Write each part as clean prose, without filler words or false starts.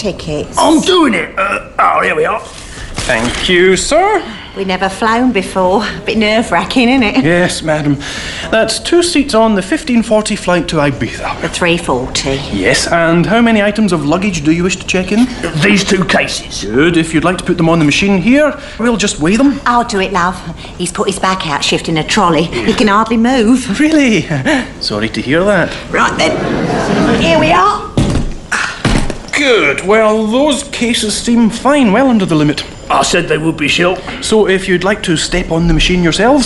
tickets. I'm doing it. Here we are. Thank you, sir. We've never flown before. A bit nerve-wracking, isn't it? Yes, madam. That's 2 seats on the 1540 flight to Ibiza. The 340. Yes, and how many items of luggage do you wish to check in? These 2 cases. Good. If you'd like to put them on the machine here, we'll just weigh them. I'll do it, love. He's put his back out shifting a trolley. He can hardly move. Really? Sorry to hear that. Right then. Here we are. Good. Well, those cases seem fine, well under the limit. I said they would be, Shil. So if you'd like to step on the machine yourselves.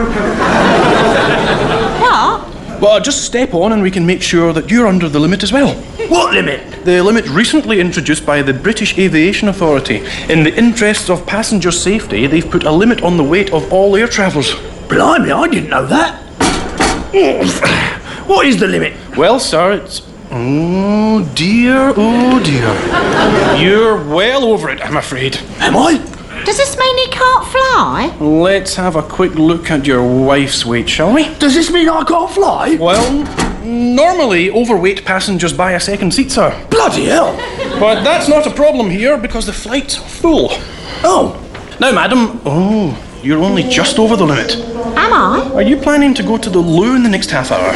What? Well, just step on and we can make sure that you're under the limit as well. What limit? The limit recently introduced by the British Aviation Authority. In the interests of passenger safety, they've put a limit on the weight of all air travellers. Blimey, I didn't know that. What is the limit? Well, sir, it's... Oh, dear, oh, dear. You're well over it, I'm afraid. Am I? Does this mean he can't fly? Let's have a quick look at your wife's weight, shall we? Does this mean I can't fly? Well, normally overweight passengers buy a second seat, sir. Bloody hell. But that's not a problem here because the flight's full. Oh. Now, madam, you're only just over the limit. Am I? Are you planning to go to the loo in the next half hour?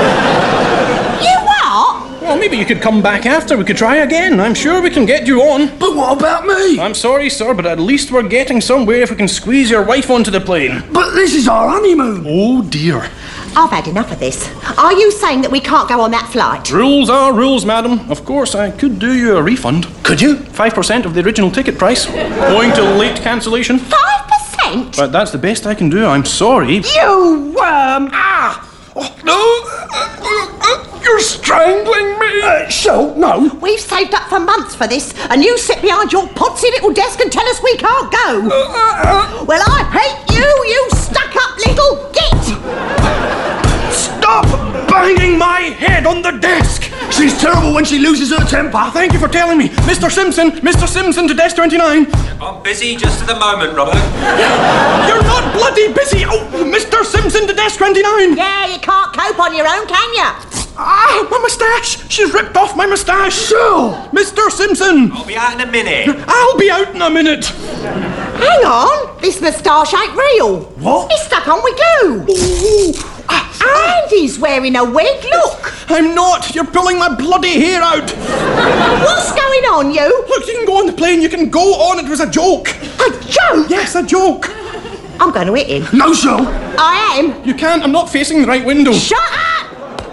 Well, maybe you could come back after. We could try again. I'm sure we can get you on. But what about me? I'm sorry, sir, but at least we're getting somewhere if we can squeeze your wife onto the plane. But this is our honeymoon. Oh, dear. I've had enough of this. Are you saying that we can't go on that flight? Rules are rules, madam. Of course, I could do you a refund. Could you? 5% of the original ticket price. Owing to late cancellation. 5%? But that's the best I can do. I'm sorry. You worm! Oh, no. You're strangling me. Shil, no. We've saved up for months for this, and you sit behind your potsy little desk and tell us we can't go. Well, I hate you, you stuck-up little git. Stop banging my head on the desk. She's terrible when she loses her temper. Thank you for telling me. Mr. Simpson to desk 29. I'm busy just at the moment, Robert. You're not bloody busy. Oh, Mr. Simpson to desk 29. Yeah, you can't cope on your own, can you? Ah, my moustache. She's ripped off my moustache. Shil. Mr. Simpson. I'll be out in a minute. I'll be out in a minute. Hang on, this moustache ain't real. What? It's stuck on with glue. And he's wearing a wig, look. I'm not. You're pulling my bloody hair out. What's going on, you? Look, you can go on the plane. You can go on. It was a joke. A joke? Yes, a joke. I'm going to hit him. No, Shil. I am. You can't. I'm not facing the right window. Shut up!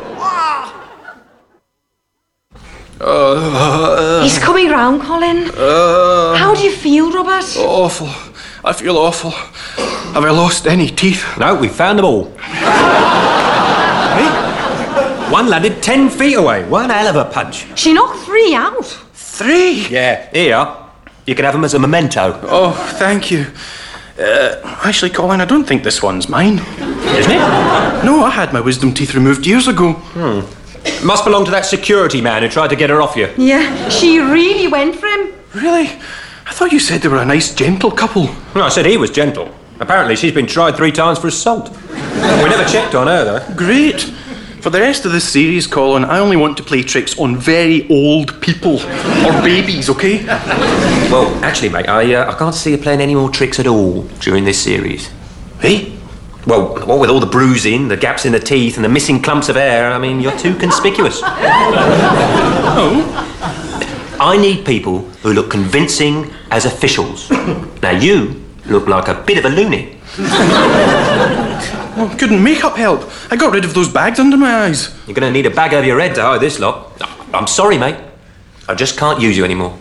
He's coming round, Colin. How do you feel, Robert? Awful. I feel awful. Have I lost any teeth? No, we found them all. Hey? One landed 10 feet away. One hell of a punch. She knocked 3 out. 3? Yeah, here. You can have them as a memento. Oh, thank you. Actually, Colin, I don't think this one's mine. Isn't it? No, I had my wisdom teeth removed years ago. Must belong to that security man who tried to get her off you. Yeah, she really went for him. Really? I thought you said they were a nice, gentle couple. No, I said he was gentle. Apparently she's been tried 3 times for assault. We never checked on her, though. Great. For the rest of this series, Colin, I only want to play tricks on very old people. Or babies, okay? Well, actually, mate, I can't see you playing any more tricks at all during this series. Hey? Well, what with all the bruising, the gaps in the teeth, and the missing clumps of hair, I mean, you're too conspicuous. Oh? I need people who look convincing as officials. Now, you look like a bit of a loony. Well, couldn't makeup help? I got rid of those bags under my eyes. You're going to need a bag over your head to hide this lot. I'm sorry, mate. I just can't use you anymore.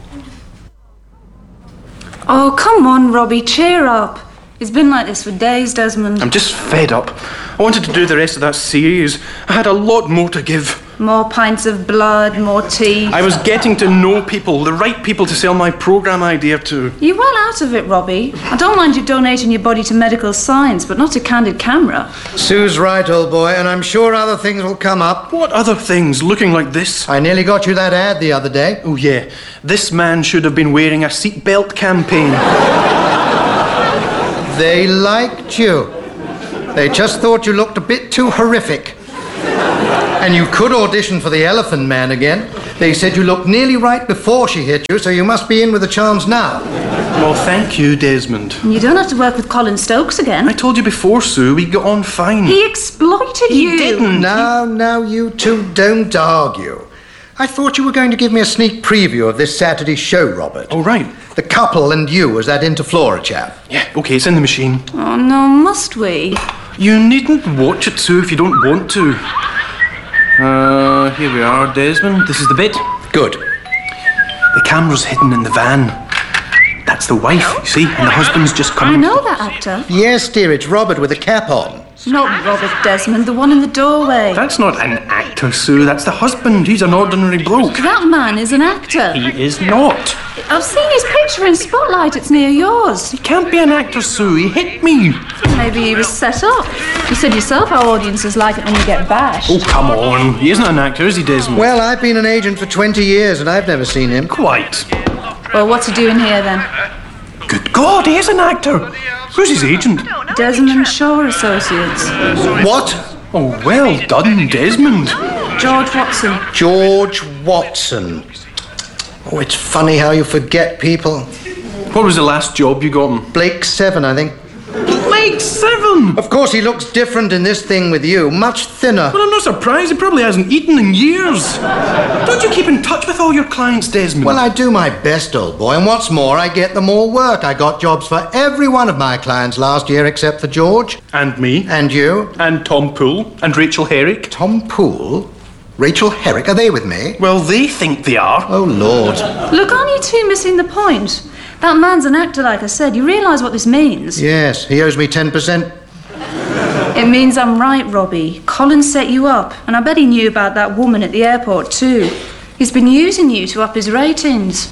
Oh, come on, Robbie, cheer up. It's been like this for days, Desmond. I'm just fed up. I wanted to do the rest of that series. I had a lot more to give. More pints of blood, more tea. I was getting to know people, the right people to sell my programme idea to. You're well out of it, Robbie. I don't mind you donating your body to medical science, but not to Candid Camera. Sue's right, old boy, and I'm sure other things will come up. What other things looking like this? I nearly got you that ad the other day. Oh, yeah. This man should have been wearing a seatbelt campaign. They liked you. They just thought you looked a bit too horrific. And you could audition for the Elephant Man again. They said you looked nearly right before she hit you, so you must be in with a chance now. Well, thank you, Desmond. You don't have to work with Colin Stokes again. I told you before, Sue, we got on fine. He exploited you. He didn't. Now, you two don't argue. I thought you were going to give me a sneak preview of this Saturday's show, Robert. Oh, right. The couple and you as that Interflora chap. Yeah, OK, it's in the machine. Oh, no, must we? You needn't watch it, Sue, if you don't want to. Here we are, Desmond. This is the bit. Good. The camera's hidden in the van. That's the wife, you see, and the husband's just coming. I know that actor. Yes, dear, it's Robert with a cap on. Not Robert Desmond, the one in the doorway. That's not an actor, Sue. That's the husband. He's an ordinary bloke. That man is an actor. He is not. I've seen his picture in Spotlight. It's near yours. He can't be an actor, Sue. He hit me. Maybe he was set up. You said yourself how audiences like it when you get bashed. Oh, come on. He isn't an actor, is he, Desmond? Well, I've been an agent for 20 years and I've never seen him. Quite. Well, what's he doing here then? Good God, he is an actor. Who's his agent? Desmond Shaw Associates. What? Oh, well done, Desmond. George Watson. George Watson. Oh, it's funny how you forget people. What was the last job you got him? Blake 7, I think. Blake 7! Of course, he looks different in this thing with you. Much thinner. Well, I'm not surprised. He probably hasn't eaten in years. Don't you keep in touch with all your clients, Desmond? Well, I do my best, old boy. And what's more, I get them all work. I got jobs for every one of my clients last year except for George. And me. And you. And Tom Poole. And Rachel Herrick. Tom Poole? Rachel Herrick, are they with me? Well, they think they are. Oh, Lord. Look, aren't you two missing the point? That man's an actor, like I said. You realise what this means? Yes, he owes me 10%. It means I'm right, Robbie. Colin set you up, and I bet he knew about that woman at the airport, too. He's been using you to up his ratings.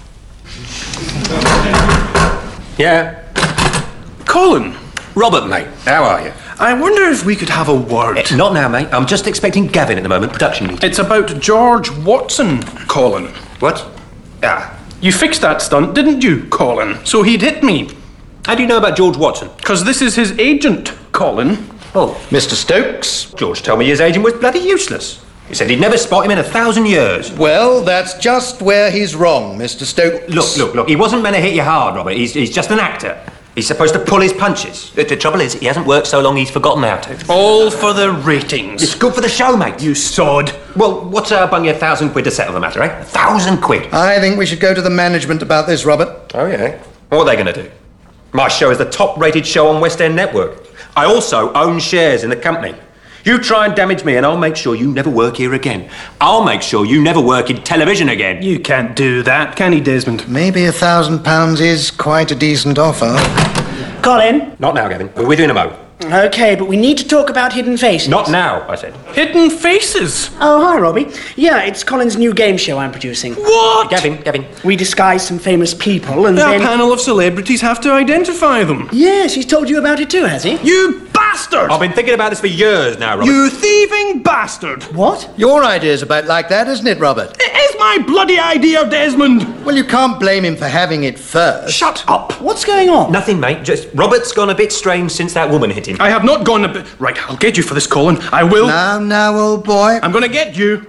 Yeah. Colin. Robert, mate, how are you? I wonder if we could have a word. Not now, mate. I'm just expecting Gavin at the moment. Production meeting. It's about George Watson, Colin. What? Ah. You fixed that stunt, didn't you, Colin? So he'd hit me. How do you know about George Watson? Because this is his agent, Colin. Oh. Mr. Stokes? George told me his agent was bloody useless. He said he'd never spot him in 1,000 years. Well, that's just where he's wrong, Mr. Stokes. Look. He wasn't meant to hit you hard, Robert. He's just an actor. He's supposed to pull his punches. The trouble is, he hasn't worked so long he's forgotten how to. All for the ratings. It's good for the show, mate. You sod. Well, what's bung you 1,000 quid to settle the matter, eh? 1,000 quid. I think we should go to the management about this, Robert. Oh, yeah? What are they going to do? My show is the top-rated show on West End Network. I also own shares in the company. You try and damage me and I'll make sure you never work here again. I'll make sure you never work in television again. You can't do that, can he, Desmond? Maybe £1,000 is quite a decent offer. Colin? Not now, Gavin. We're with you in a mo. Okay, but we need to talk about Hidden Faces. Not now, I said. Hidden Faces? Oh, hi, Robbie. Yeah, it's Colin's new game show I'm producing. What? Gavin. We disguise some famous people and A then... panel of celebrities have to identify them. Yes, he's told you about it too, has he? You bastard! I've been thinking about this for years now, Robert. You thieving bastard! What? Your idea's about like that, isn't it, Robert? It is my bloody idea, Desmond! Well, you can't blame him for having it first. Shut up! What's going on? Nothing, mate. Just Robert's gone a bit strange since that woman hit him. I have not gone a bit... Right, I'll get you for this, Colin. I will. Now, old boy. I'm gonna get you.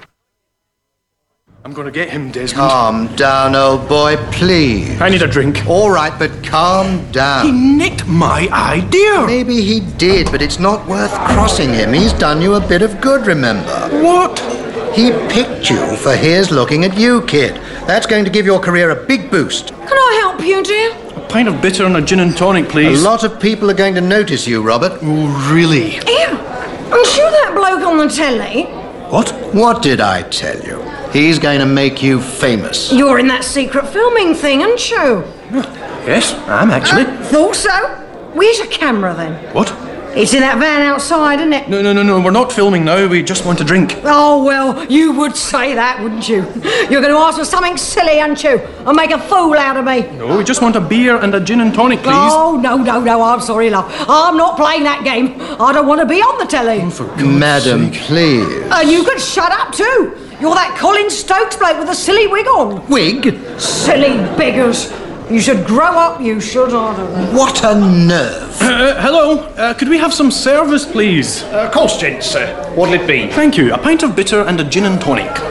I'm gonna get him, Desmond. Calm down, old boy, please. I need a drink. All right, but calm He down. nicked my idea. Maybe he did, but it's not worth crossing him. He's done you a bit of good, remember? What? He picked you for his looking at you, kid. That's going to give your career a big boost. Can I help you, dear? A pint of bitter and a gin and tonic, A please. lot of people are going to notice you, Robert. Oh, really? Ew! Aren't you that bloke on the telly? What? What did I tell you? He's going to make you famous. You're in that secret filming thing, aren't you? Yes, I am actually. Thought so. Where's your camera, then? What? It's in that van outside, isn't it? No, we're not filming now. We just want a drink. Oh, well, you would say that, wouldn't you? You're going to ask for something silly, aren't you? And make a fool out of me. No, we just want a beer and a gin and tonic, please. Oh, no, I'm sorry, love. I'm not playing that game. I don't want to be on the telly. For God's Madam, sake. please. And you could shut up, too. You're that Colin Stokes bloke with a silly wig on. Wig? Silly beggars. You should grow up, you should. I don't know. What a nerve. Hello, could we have some service, please? Of course, gents. What'll it be? Thank you. A pint of bitter and a gin and tonic. Right.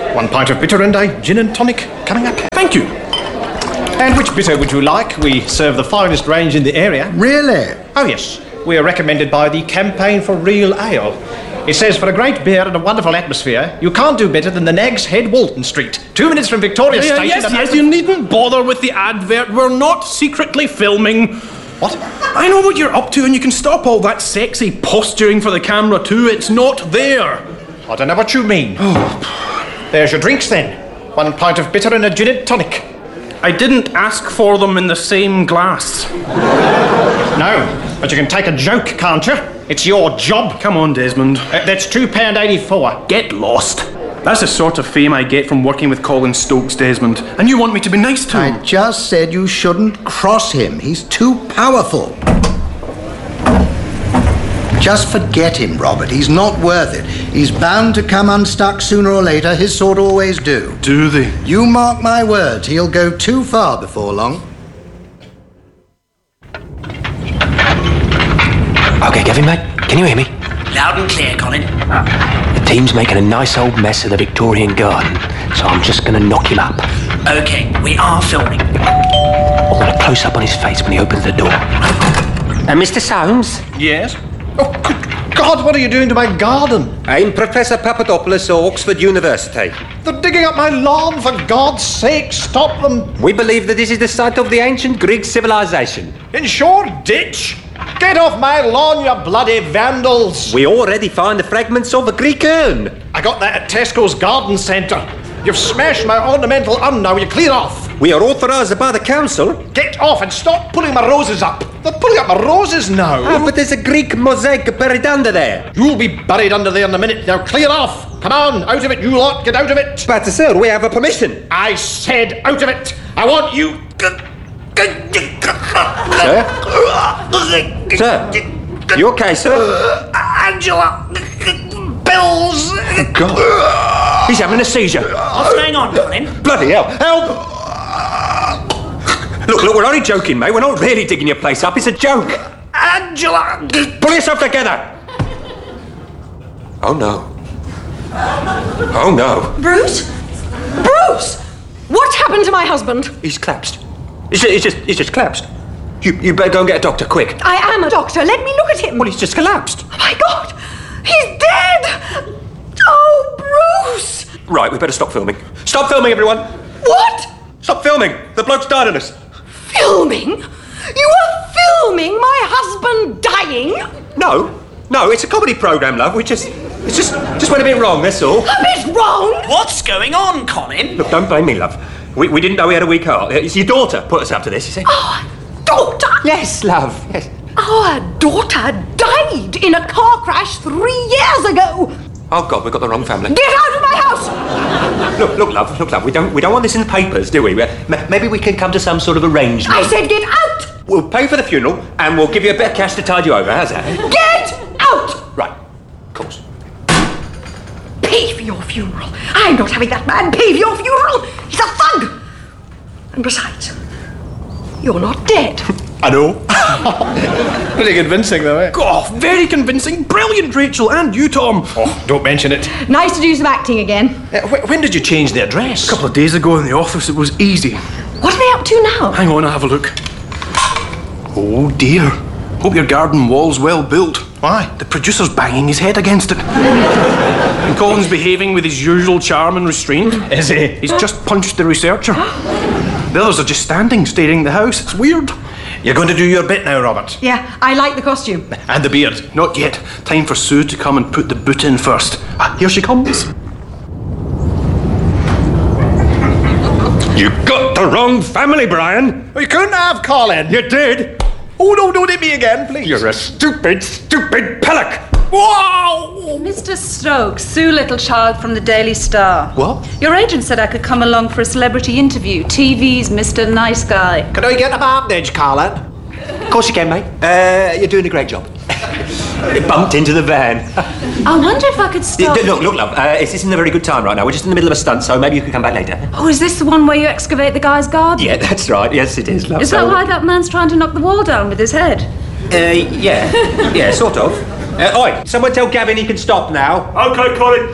1 pint of bitter and a gin and tonic coming up. Thank you. And which bitter would you like? We serve the finest range in the area. Really? Oh, yes. We are recommended by the Campaign for Real Ale. It says, for a great beer and a wonderful atmosphere, you can't do better than the Nag's Head, Walton Street. 2 minutes from Victoria Station. Yes, you needn't bother with the advert. We're not secretly filming. What? I know what you're up to, and you can stop all that sexy posturing for the camera too. It's not there. I don't know what you mean. There's your drinks then. 1 pint of bitter and a gin and tonic. I didn't ask for them in the same glass. No, but you can take a joke, can't you? It's your job. Come on, Desmond. That's £2.84. Get lost. That's the sort of fame I get from working with Colin Stokes, Desmond. And you want me to be nice to him? I just said you shouldn't cross him. He's too powerful. Just forget him, Robert. He's not worth it. He's bound to come unstuck sooner or later. His sort always do. Do they? You mark my words, he'll go too far before long. OK, Gavin, mate, can you hear me? Loud and clear, Colin. The team's making a nice old mess of the Victorian garden, so I'm just going to knock him up. OK, we are filming. I want a close-up on his face when he opens the door. Mr. Soames? Yes? Oh, good God, what are you doing to my garden? I'm Professor Papadopoulos of Oxford University. They're digging up my lawn, for God's sake, stop them. We believe that this is the site of the ancient Greek civilization. In Shoreditch? Get off my lawn, you bloody vandals! We already find the fragments of a Greek urn. I got that at Tesco's garden centre. You've smashed my ornamental urn, now you clear off. We are authorised by the council. Get off and stop pulling my roses up. They're pulling up my roses now. Ah, but there's a Greek mosaic buried under there. You'll be buried under there in a minute. Now clear off. Come on, out of it, you lot. Get out of it. But, sir, we have a permission. I said out of it. I want you... Sir? You okay, sir? Angela! Bills! God. He's having a seizure. What's going on, Colin? Bloody hell. Help! Look, we're only joking, mate. We're not really digging your place up. It's a joke. Angela! Pull yourself together. Oh, no. Oh, no. Bruce? Bruce! What happened to my husband? He's collapsed. He's just collapsed. You better go and get a doctor, quick. I am a doctor. Let me look at him. Well, he's just collapsed. Oh, my God! He's dead! Oh, Bruce! Right, we better stop filming. Stop filming, everyone! What? Stop filming! The bloke's died on us. Filming? You were filming my husband dying? No, it's a comedy programme, love. It just went a bit wrong, that's all. A bit wrong? What's going on, Colin? Look, don't blame me, love. We didn't know he had a weak heart. It's your daughter put us up to this, you see. Our daughter? Yes, love, yes. Our daughter died in a car crash 3 years ago. Oh, God, we've got the wrong family. Get out of my house! Look, love, we don't want this in the papers, do we? Maybe we can come to some sort of arrangement. I said get out! We'll pay for the funeral, and we'll give you a bit of cash to tide you over. How's that? Get out! Right, of course. Pay for your funeral. I'm not having that man pay for your funeral. He's a thug. And besides, you're not dead. I know. Pretty convincing, though, eh? Oh, very convincing. Brilliant, Rachel, and you, Tom. Oh, don't mention it. Nice to do some acting again. When did you change the address? A couple of days ago in the office, it was easy. What are they up to now? Hang on, I'll have a look. Oh, dear. Hope your garden wall's well built. Why? The producer's banging his head against it. And Colin's behaving with his usual charm and restraint. Is he? He's just punched the researcher. The others are just standing, staring at the house. It's weird. You're going to do your bit now, Robert. Yeah, I like the costume. And the beard. Not yet. Time for Sue to come and put the boot in first. Ah, here she comes. You got the wrong family, Brian. You couldn't have, Colin. You did. Oh, no, don't hit me again, please. You're a stupid pillock. Whoa! Mr. Stokes, Sue Littlechild from the Daily Star. What? Your agent said I could come along for a celebrity interview. TV's Mr. Nice Guy. Can I get the bandage, Colin? Of course you can, mate. You're doing a great job. It bumped into the van. I wonder if I could stop... Look, love, this isn't a very good time right now. We're just in the middle of a stunt, so maybe you can come back later. Oh, is this the one where you excavate the guy's garden? Yeah, that's right. Yes, it is, love. Is that why that man's trying to knock the wall down with his head? Yeah, sort of. Oi, someone tell Gavin he can stop now. OK, Colin.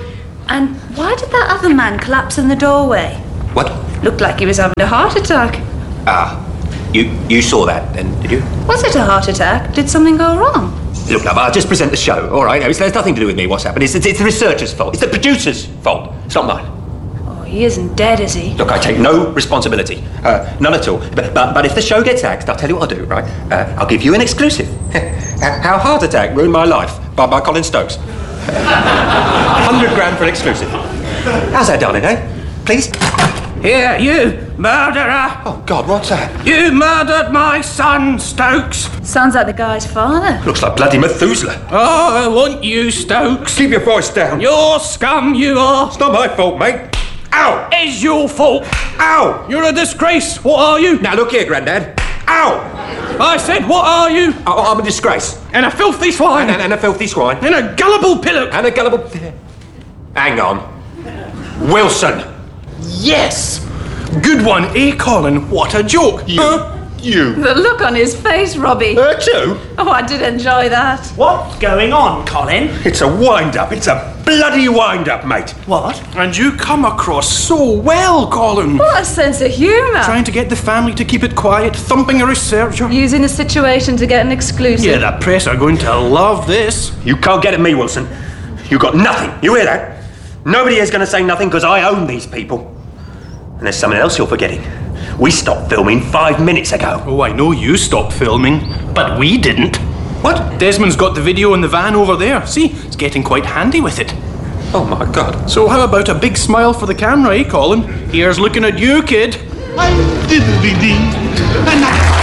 And why did that other man collapse in the doorway? What? Looked like he was having a heart attack. Ah, you saw that then, did you? Was it a heart attack? Did something go wrong? Look, love, I'll just present the show, all right? There's nothing to do with me what's happened. It's the researcher's fault. It's the producer's fault. It's not mine. Oh, he isn't dead, is he? Look, I take no responsibility. None at all. But if the show gets axed, I'll tell you what I'll do, right? I'll give you an exclusive. How Heart Attack Ruined My Life by Colin Stokes. 100 grand for an exclusive. How's that, darling, eh? Please? Here, you murderer! Oh, God, what's that? You murdered my son, Stokes! Sounds like the guy's father. Looks like bloody Methuselah. Oh, I want you, Stokes. Keep your voice down. You're scum, you are. It's not my fault, mate. Ow! It's your fault. Ow! You're a disgrace. What are you? Now, look here, Grandad. Ow! I said, what are you? I'm a disgrace. And a filthy swine. And a filthy swine. And a gullible pillock. And a gullible... Hang on. Wilson. Yes! Good one, eh, Colin? What a joke. You. The look on his face, Robbie. Too? Oh, I did enjoy that. What's going on, Colin? It's a wind-up. It's a bloody wind-up, mate. What? And you come across so well, Colin. What a sense of humour. Trying to get the family to keep it quiet, thumping a researcher. Using a situation to get an exclusive. Yeah, the press are going to love this. You can't get at me, Wilson. You got nothing. You hear that? Nobody is going to say nothing because I own these people. And there's something else you're forgetting. We stopped filming 5 minutes ago. Oh, I know you stopped filming, but we didn't. What? Desmond's got the video in the van over there. See, it's getting quite handy with it. Oh, my God. So how about a big smile for the camera, eh, Colin? Here's looking at you, kid. I'm diddly-dee.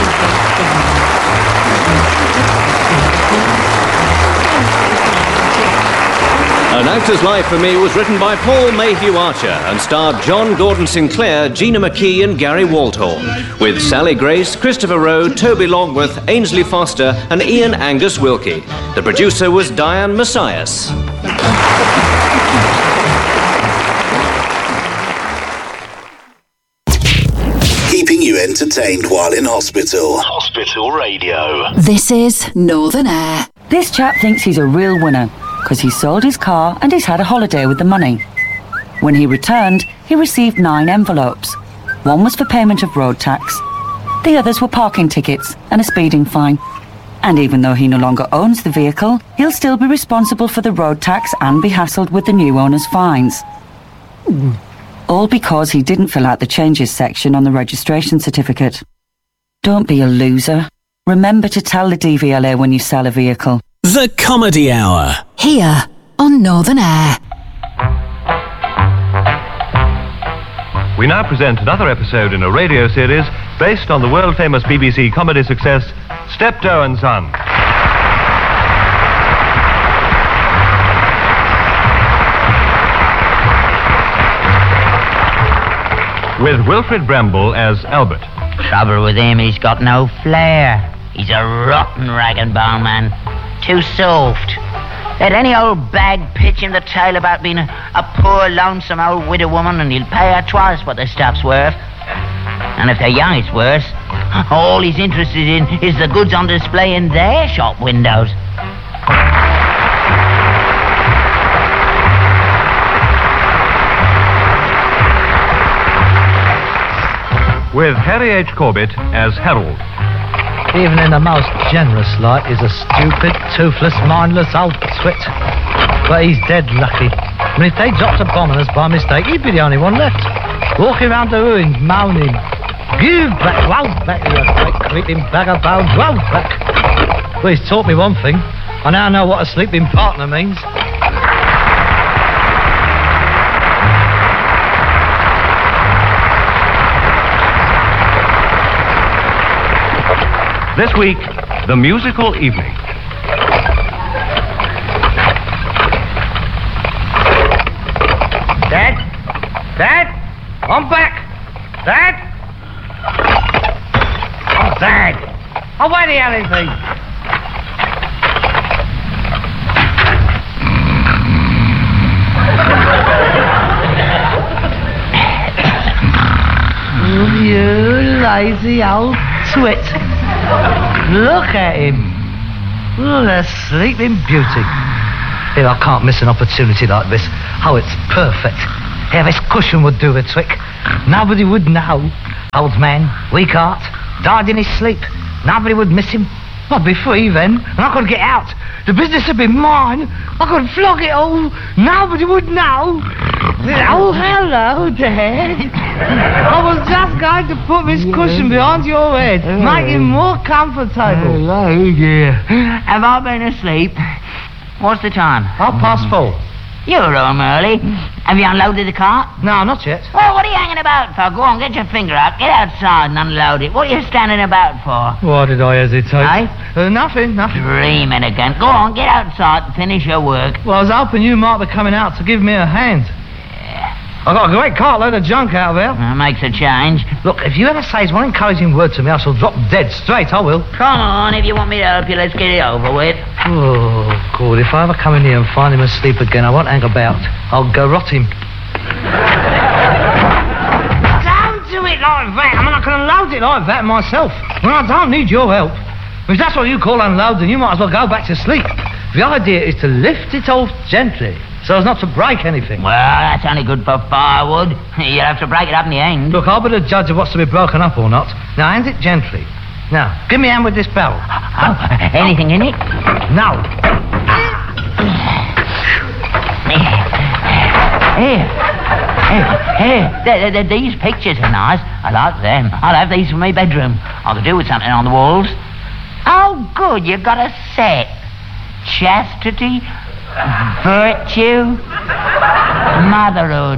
An Actor's Life for Me was written by Paul Mayhew Archer and starred John Gordon Sinclair, Gina McKee and Gary Waldhorn, with Sally Grace, Christopher Rowe, Toby Longworth, Ainsley Foster and Ian Angus Wilkie. The producer was Diane Messias. Keeping you entertained while in hospital. Hospital Radio. This is Northern Air. This chap thinks he's a real winner because he sold his car and he's had a holiday with the money. When he returned, he received 9 envelopes. One was for payment of road tax. The others were parking tickets and a speeding fine. And even though he no longer owns the vehicle, he'll still be responsible for the road tax and be hassled with the new owner's fines. All because he didn't fill out the changes section on the registration certificate. Don't be a loser. Remember to tell the DVLA when you sell a vehicle. The Comedy Hour. Here on Northern Air. We now present another episode in a radio series based on the world-famous BBC comedy success, Steptoe and Son. With Wilfred Bramble as Albert. Trouble with him, he's got no flair. He's a rotten rag and bone man. Too soft. Let any old bag pitch in the tail about being a poor, lonesome old widow woman and he'll pay her twice what the stuff's worth. And if they're young, it's worse. All he's interested in is the goods on display in their shop windows. With Harry H. Corbett as Harold. Even in the most generous light, he's a stupid, toothless, mindless old twit. But he's dead lucky. I mean, if they dropped a bomb on us by mistake, he'd be the only one left. Walking around the ruins, moaning, "Give back, wow back, you great creeping bag of bones, wow back." Well, he's taught me one thing. I now know what a sleeping partner means. This week, the musical evening. Dad? Dad? I'm back! Dad? Oh, Dad! Oh, where the hell is he? Oh, you lazy old twit. Look at him. Oh, the sleeping beauty. Here, I can't miss an opportunity like this. Oh, it's perfect. Yeah, this cushion would do the trick. Nobody would know. Old man, weak heart, died in his sleep. Nobody would miss him. I'd be free then, and I could get out. The business would be mine. I could flog it all. Nobody would know. Oh, hello, Dad. I was just going to put this cushion behind your head, make it more comfortable. Hello, dear. Have I been asleep? What's the time? 4:30. You're home early. Have you unloaded the cart? No, not yet. Well, what are you hanging about for? Go on, get your finger out. Get outside and unload it. What are you standing about for? Why did I hesitate? Eh? Nothing. Dreaming again. Go on, get outside and finish your work. Well, I was hoping you might be coming out to give me a hand. I've got a great cartload of junk out there. That makes a change. Look, if you ever say one encouraging word to me, I shall drop dead straight, I will. Come on, if you want me to help you, let's get it over with. Oh, God, if I ever come in here and find him asleep again, I won't hang about. I'll garrot him. Don't do it like that. I mean, I can unload it like that myself. Well, I don't need your help. If that's what you call unload, then you might as well go back to sleep. The idea is to lift it off gently, so as not to break anything. Well, that's only good for firewood. You'll have to break it up in the end. Look, I'll be the judge of what's to be broken up or not. Now, hand it gently. Now, give me a hand with this barrel. Oh, anything in it? No. Here. These pictures are nice. I like them. I'll have these for my bedroom. I could do with something on the walls. Oh, good. You've got a set. Chastity, virtue, motherhood.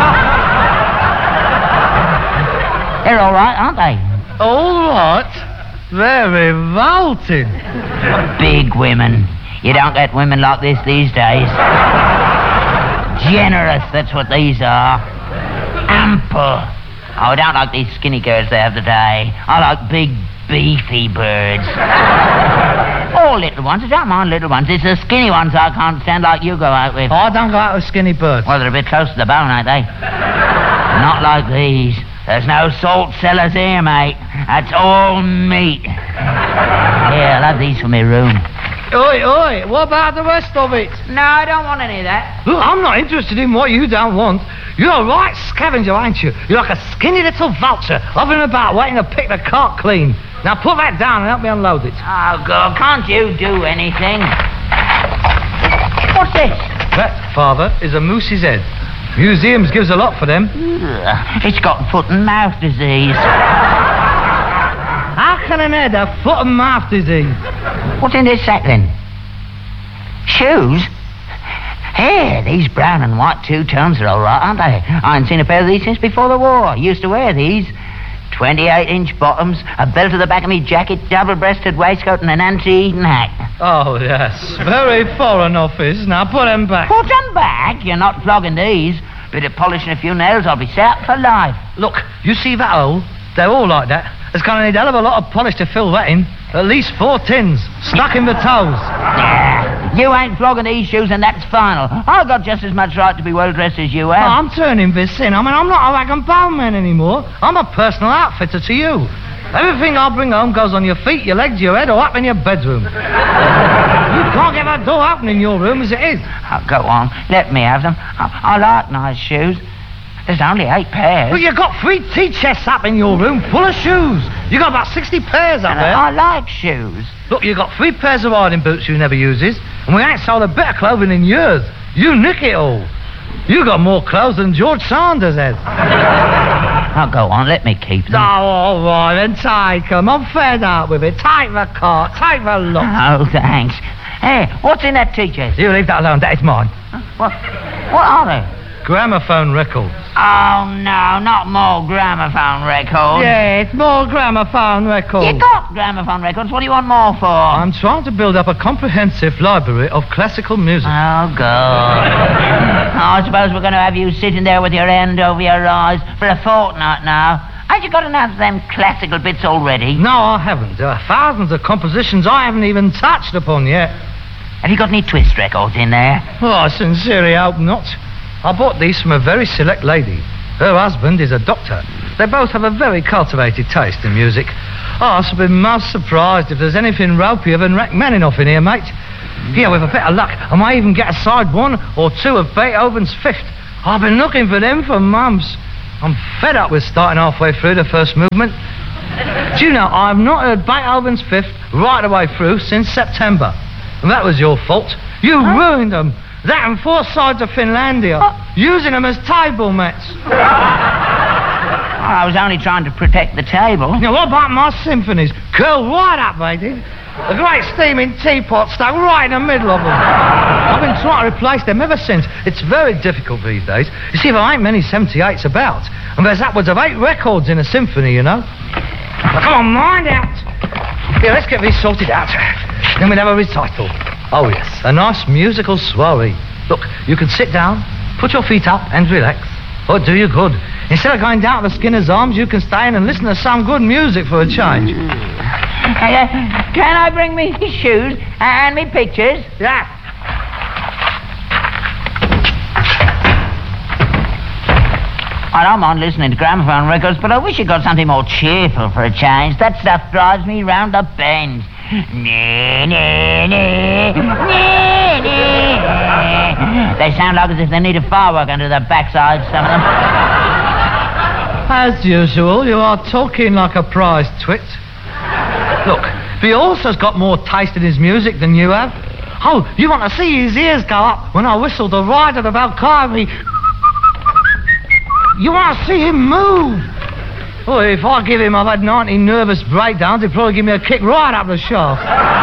They're all right, aren't they? All right? They're revolting. Big women. You don't get women like this these days. Generous, that's what these are. Ample. Oh, I don't like these skinny girls they have today. I like big, beefy birds. Or little ones. I don't mind little ones. It's the skinny ones I can't stand, like you go out with. Oh, I don't go out with skinny birds. Well, they're a bit close to the bone, aren't they? Not like these. There's no salt cellars here, mate. That's all meat. Here, I'll have these for my room. Oi, what about the rest of it? No, I don't want any of that. Look, I'm not interested in what you don't want. You're a right scavenger, ain't you? You're like a skinny little vulture, hovering about, waiting to pick the cart clean. Now put that down and help me unload it. Oh, God, can't you do anything? What's this? That, Father, is a moose's head. Museums gives a lot for them. It's got foot and mouth disease. How can an head have foot and mouth disease? What's in this sack, then? Shoes? Here, these brown and white two-tones are all right, aren't they? I ain't seen a pair of these since before the war. I used to wear these. 28-inch bottoms, a belt to the back of me jacket, double-breasted waistcoat, and an anti-Eden hat. Oh, yes. Very foreign office. Now put them back. Put them back? You're not flogging these. Bit of polish and a few nails, I'll be set for life. Look, you see that hole? They're all like that. It's going to need a hell of a lot of polish to fill that in. At least 4 tins, stuck in the toes. Yeah, you ain't flogging these shoes, and that's final. I've got just as much right to be well-dressed as you have. Oh, I'm turning this in. I mean, I'm not a rag and bone man anymore. I'm a personal outfitter to you. Everything I bring home goes on your feet, your legs, your head, or up in your bedroom. You can't get that door open in your room as it is. Oh, go on, let me have them. I like nice shoes. There's only 8 pairs. Well, you've got 3 tea chests up in your room full of shoes. You've got about 60 pairs up there. I like shoes. Look, you've got 3 pairs of riding boots you never uses, and we ain't sold a bit of clothing in years. You nick it all. You got more clothes than George Sanders has. Oh, go on, let me keep them. Oh, all right, then take them. I'm fed up with it. Take the cart, take the lot. Oh, thanks. Hey, what's in that tea chest? You leave that alone, that is mine. What are they? Gramophone records. Oh, no, not more gramophone records. Yes, more gramophone records. You got gramophone records. What do you want more for? I'm trying to build up a comprehensive library of classical music. Oh, God. I suppose we're going to have you sitting there with your hand over your eyes for a fortnight now. Ain't you got enough of them classical bits already? No, I haven't. There are thousands of compositions I haven't even touched upon yet. Have you got any twist records in there? Oh, I sincerely hope not. I bought these from a very select lady. Her husband is a doctor. They both have a very cultivated taste in music. Oh, I shall be most surprised if there's anything ropier than Rachmaninoff in here, mate. Here, with a bit of luck, I might even get a side 1 or 2 of Beethoven's Fifth. I've been looking for them for months. I'm fed up with starting halfway through the first movement. Do you know, I've not heard Beethoven's Fifth right the way through since September. And that was your fault. You ruined them. That and 4 sides of Finlandia. Using them as table mats. I was only trying to protect the table. Now, what about my symphonies? Curled right up, they did. A great steaming teapot stuck right in the middle of them. I've been trying to replace them ever since. It's very difficult these days. You see, there ain't many 78s about. And there's upwards of 8 records in a symphony, you know. Now, come on, mind out. Here, let's get these sorted out. Then we'll have a recital. Oh, yes, a nice musical soiree. Look, you can sit down, put your feet up and relax. Oh, do you good. Instead of going down to the Skinner's Arms, you can stay in and listen to some good music for a change. Can I bring me shoes and me pictures? Yeah. I don't mind listening to gramophone records, but I wish you got something more cheerful for a change. That stuff drives me round the bend. They sound like as if they need a firework under their backside, some of them. As usual, you are talking like a prize twit. Look, Bjorsa's got more taste in his music than you have. Oh, you want to see his ears go up when I whistle the Ride of the Valkyrie. You want to see him move. Oh, if I give him, I've had 90 nervous breakdowns, he'd probably give me a kick right up the shaft.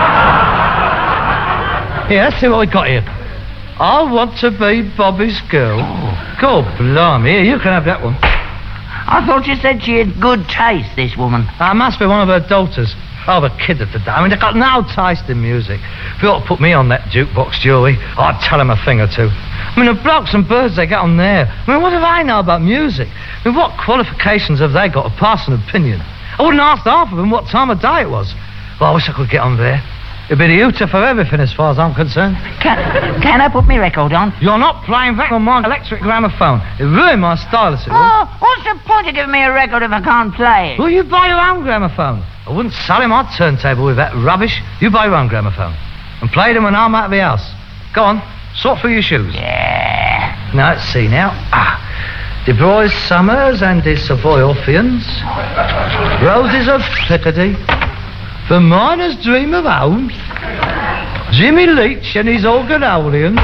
Here, let's see what we got here. I want to be Bobby's girl. God blimey, here, you can have that one. I thought you said she had good taste, this woman. That must be one of her daughters. Oh, the kid of today. I mean, they've got no taste in music. If you ought to put me on that jukebox, Julie, I'd tell them a thing or two. I mean, the blokes and birds they get on there. I mean, what do they know about music? I mean, what qualifications have they got to pass an opinion? I wouldn't ask half of them what time of day it was. Well, I wish I could get on there. It'd be the hooter for everything as far as I'm concerned. Can I put my record on? You're not playing back on my electric gramophone. It ruined my stylus, it will. Oh, what's the point of giving me a record if I can't play it? Well, you buy your own gramophone. I wouldn't sell him my turntable with that rubbish. You buy your own gramophone. And play them when I'm out of the house. Go on, sort through your shoes. Yeah. Now, let's see now. De Broy's Summers and his Savoy Orpheans. Roses of Picardy. The Miner's Dream of Home. Jimmy Leach and his Organolians.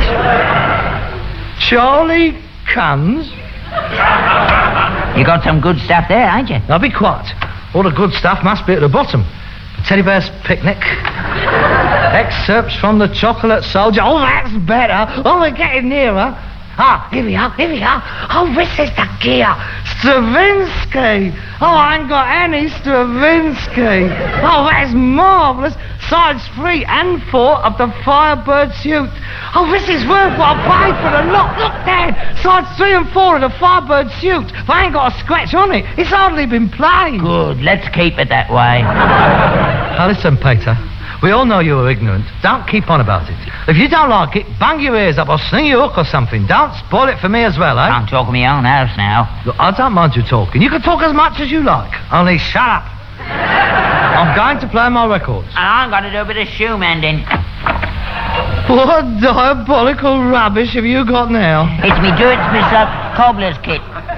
Charlie Cans. You got some good stuff there, ain't you? Now, be quiet. All the good stuff must be at the bottom. Teddy Bear's Picnic. Excerpts from the Chocolate Soldier. Oh, that's better. Oh, we're getting nearer. Here we are. Oh, this is the gear. Stravinsky. Oh, I ain't got any Stravinsky. Oh, that's marvellous. Sides 3 and 4 of the Firebird suit. Oh, this is worth what I paid for the lot. Look there. Sides 3 and 4 of the Firebird suit. But I ain't got a scratch on it. It's hardly been played. Good. Let's keep it that way. Now, listen, Peter. We all know you are ignorant. Don't keep on about it. If you don't like it, bang your ears up or sling your hook or something. Don't spoil it for me as well, eh? I'm talking my own house now. Look, I don't mind you talking. You can talk as much as you like. Only shut up. I'm going to play my records. And I'm going to do a bit of shoe mending. What diabolical rubbish have you got now? It's me do-it-myself cobbler's kit.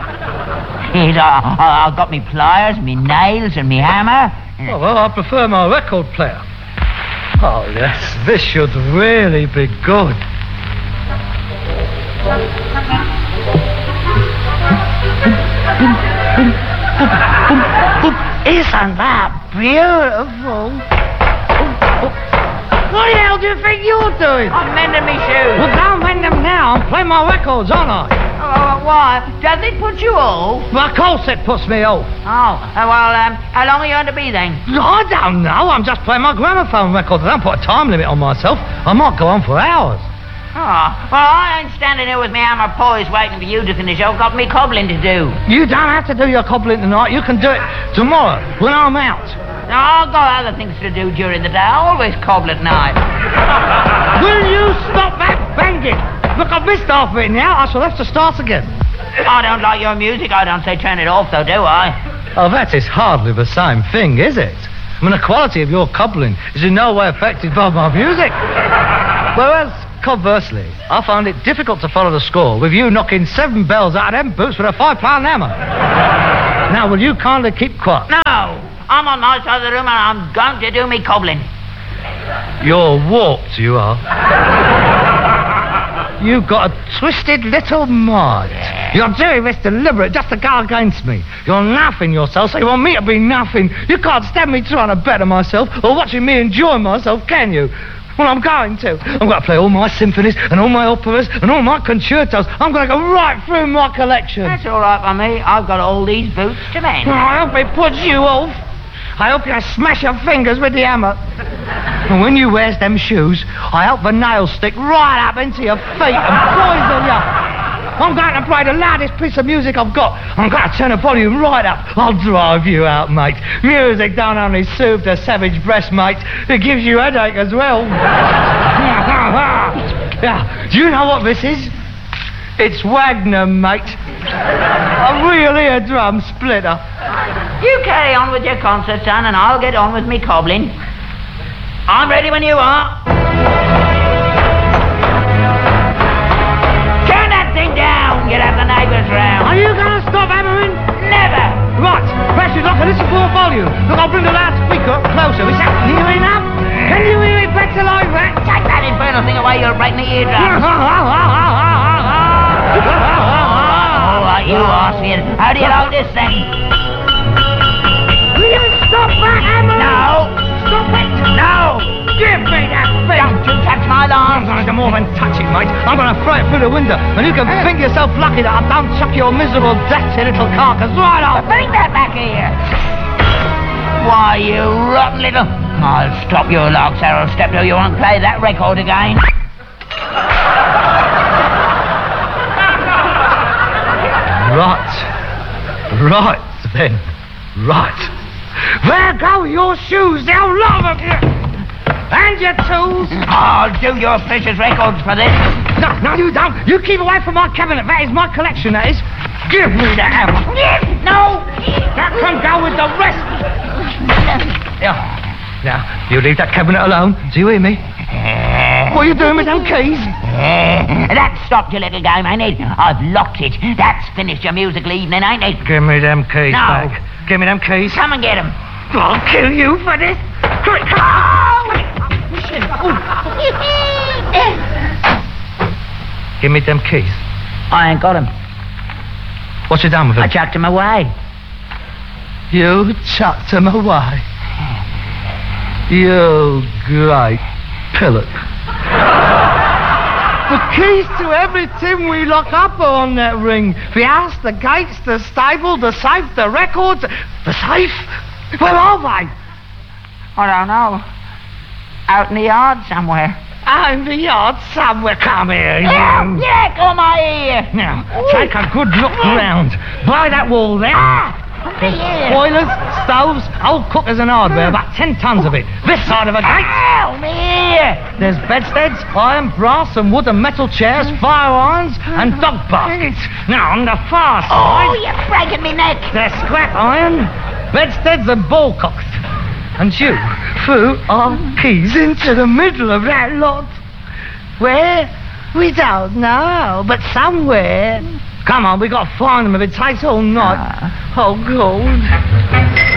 I've got me pliers, me nails and me hammer. Oh, well, I prefer my record player. Oh, yes, this should really be good. Isn't that beautiful? What the hell do you think you're doing? I'm mending me shoes. Well, don't mend them now. I'm playing my records, aren't I? Why? Does it put you off? Well, of course it puts me off. Oh, well, how long are you going to be then? I don't know. I'm just playing my gramophone records. I don't put a time limit on myself. I might go on for hours. Oh, well, I ain't standing here with me hammer poised waiting for you to finish. I've got me cobbling to do. You don't have to do your cobbling tonight. You can do it tomorrow when I'm out. Now, I've got other things to do during the day. I always cobble at night. Will you stop that banging? Look, I've missed half of it now. I shall have to start again. I don't like your music. I don't say turn it off, though, do I? Oh, that is hardly the same thing, is it? I mean, the quality of your cobbling is in no way affected by my music. Whereas, conversely, I found it difficult to follow the score with you knocking 7 bells out of them boots with a £5 hammer. Now, will you kindly keep quiet? No, I'm on my side of the room and I'm going to do me cobbling. You're warped, you are. You've got a twisted little mind. You're doing this deliberate just to go against me. You're naffing yourself, so you want me to be naffing. You can't stand me trying to better myself or watching me enjoy myself, can you? Well, I'm going to. I'm going to play all my symphonies and all my operas and all my concertos. I'm going to go right through my collection. That's all right by me. I've got all these boots to mend. I hope it puts you off. I hope you smash your fingers with the hammer. And when you wears them shoes, I hope the nails stick right up into your feet and poison you. I'm going to play the loudest piece of music I've got. I'm going to turn the volume right up. I'll drive you out, mate. Music don't only soothe the savage breast, mate. It gives you a headache as well. Yeah. Do you know what this is? It's Wagner, mate. A real eardrum splitter. You carry on with your concert, son, and I'll get on with me cobbling. I'm ready when you are. Turn that thing down, get out the neighbours round. Are you going to stop hammering? Never. Right, perhaps you'd like to listen for a volume. Look, I'll bring the loudspeaker up closer. Is that near enough? Can you hear it better like that? Take that infernal thing away, you'll break my eardrums. All right, you arsehead. How do you hold this thing? Will you stop that hammer? No. Stop it. No. Give me that thing. Don't you touch my lawn. I'm going to do more than touch it, mate. I'm going to throw it through the window, and you can think yourself lucky that I don't chuck your miserable, dirty little carcass right off. Bring that back here. Why, you rotten little... I'll stop your logs, Harold Steptoe. You won't play that record again. Right, then. Right. There go your shoes, they'll love of you. And your tools. I'll do your precious records for this. No, you don't. You keep away from my cabinet. That is my collection, that is. Give me the hammer. No. That can go with the rest. Now, you leave that cabinet alone. Do you hear me? What are you doing with them keys? That's stopped your little game, ain't it? I've locked it. That's finished your musical evening, ain't it? Give me them keys No. back. Give me them keys. Come and get them. I'll kill you for this. Give me them keys. I ain't got them. What you done with them? I chucked them away. You chucked them away. You great pillock. The keys to everything we lock up are on that ring. The house, the gates, the stable, the safe, the records. The safe? Where are they? I don't know. Out in the yard somewhere. Out in the yard somewhere. Come here, you. Yeah, on my ear. Now, take a good look round. By that wall there. There's boilers, stoves, old cookers and hardware, about 10 tons of it. This side of a gate. Ow, me ear. There's bedsteads, iron, brass and wood and metal chairs, fire irons and dog baskets. Now, on the far side... Oh, you're breaking me neck. There's scrap iron, bedsteads and ball cocks. And you threw our keys into the middle of that lot. Where? We don't know, but somewhere. Come on, we got to find them if it takes all night. Oh, God.